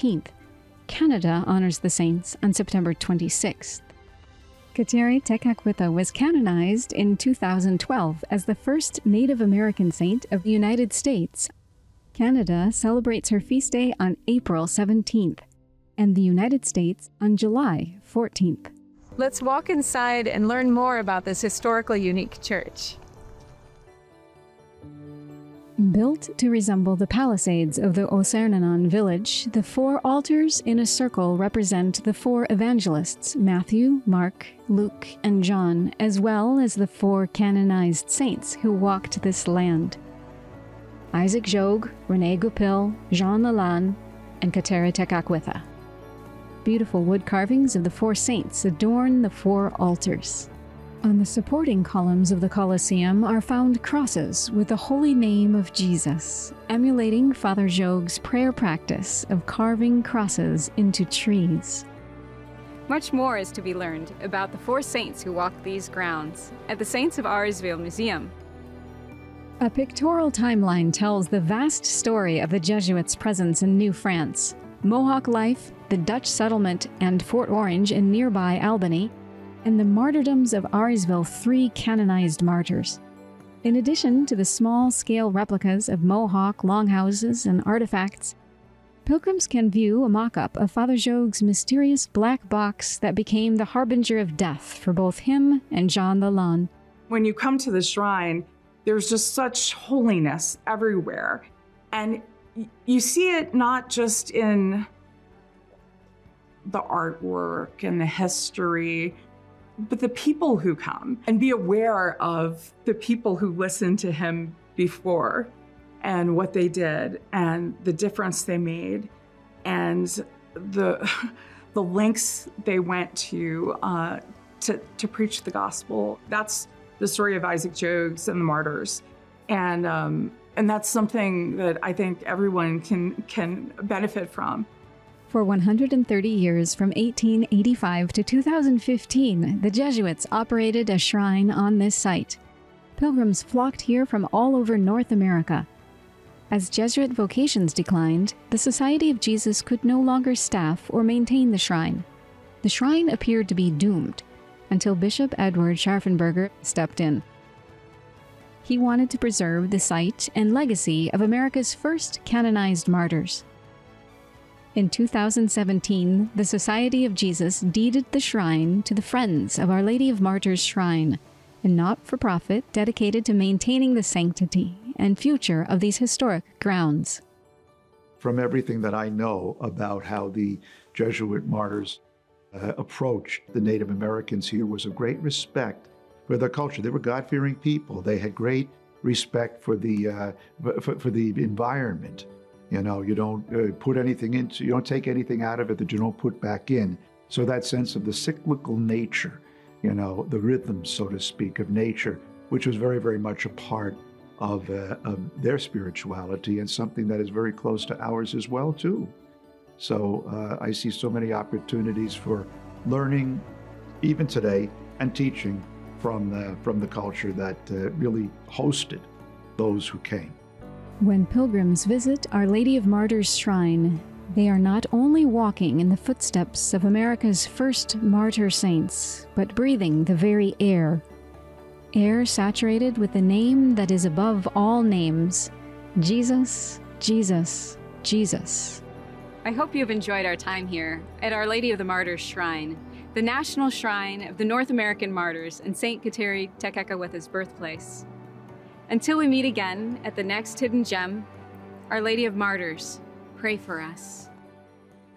15th. Canada honors the saints on September 26th. Kateri Tekakwitha was canonized in 2012 as the first Native American saint of the United States. Canada celebrates her feast day on April 17th, and the United States on July 14th. Let's walk inside and learn more about this historically unique church. Built to resemble the palisades of the Osernanon village, the four altars in a circle represent the four evangelists, Matthew, Mark, Luke, and John, as well as the four canonized saints who walked this land: Isaac Jogues, René Goupil, Jean Lalande, and Kateri Tekakwitha. Beautiful wood carvings of the four saints adorn the four altars. On the supporting columns of the Colosseum are found crosses with the holy name of Jesus, emulating Father Jogues' prayer practice of carving crosses into trees. Much more is to be learned about the four saints who walked these grounds at the Saints of Arizville Museum. A pictorial timeline tells the vast story of the Jesuits' presence in New France, Mohawk life, the Dutch settlement and Fort Orange in nearby Albany, and the martyrdoms of Arizville, 3 canonized martyrs. In addition to the small-scale replicas of Mohawk longhouses and artifacts, pilgrims can view a mock-up of Father Jogues' mysterious black box that became the harbinger of death for both him and Jean Lalande. When you come to the shrine, there's just such holiness everywhere. And you see it not just in the artwork and the history, but the people who come, and be aware of the people who listened to him before and what they did and the difference they made and the lengths they went to preach the gospel. That's the story of Isaac Jogues and the martyrs. And that's something that I think everyone can benefit from. For 130 years, from 1885 to 2015, the Jesuits operated a shrine on this site. Pilgrims flocked here from all over North America. As Jesuit vocations declined, the Society of Jesus could no longer staff or maintain the shrine. The shrine appeared to be doomed, until Bishop Edward Scharfenberger stepped in. He wanted to preserve the site and legacy of America's first canonized martyrs. In 2017, the Society of Jesus deeded the shrine to the Friends of Our Lady of Martyrs Shrine, a not-for-profit dedicated to maintaining the sanctity and future of these historic grounds. From everything that I know about how the Jesuit martyrs approached the Native Americans here was of great respect for their culture. They were God-fearing people. They had great respect for the environment. You know, you don't put anything into, you don't take anything out of it that you don't put back in. So that sense of the cyclical nature, you know, the rhythm, so to speak, of nature, which was very, very much a part of their spirituality and something that is very close to ours as well, too. So I see so many opportunities for learning, even today, and teaching from the culture that really hosted those who came. When pilgrims visit Our Lady of Martyrs Shrine, they are not only walking in the footsteps of America's first martyr saints, but breathing the very air. Air saturated with the name that is above all names: Jesus, Jesus, Jesus. I hope you've enjoyed our time here at Our Lady of the Martyrs Shrine, the national shrine of the North American martyrs and St. Kateri Tekakwitha's birthplace. Until we meet again at the next hidden gem, Our Lady of Martyrs, pray for us.